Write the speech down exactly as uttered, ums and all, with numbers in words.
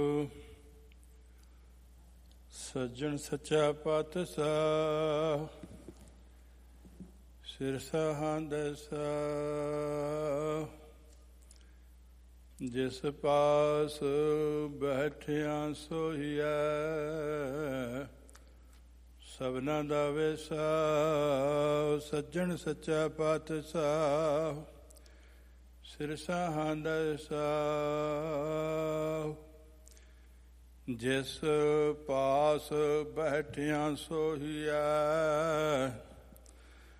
ਸੱਜਣ ਸੱਚਾ ਪਾਤਸ਼ਾਹ ਸਿਰ ਸਹਾੰਦੈ ਸਾਹ, ਜਿਸ ਪਾਸ ਬੈਠਿਆ ਸੋਹੀਐ ਸਭਨਾ ਦਾ ਵੈਸਾ। ਸੱਜਣ ਸੱਚਾ ਪਾਤਸ਼ਾਹ ਸਿਰ ਸਹਾੰਦੈ ਸਾਹ, ਜਿਸ ਪਾਸ ਬੈਠਿਆ ਸੋਹੀਐ